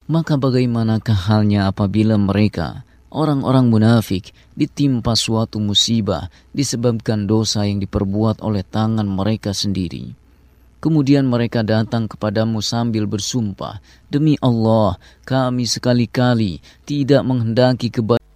Maka bagaimanakah halnya apabila mereka, orang-orang munafik, ditimpa suatu musibah disebabkan dosa yang diperbuat oleh tangan mereka sendiri. Kemudian mereka datang kepadamu sambil bersumpah, "Demi Allah, kami sekali-kali tidak menghendaki kebaikan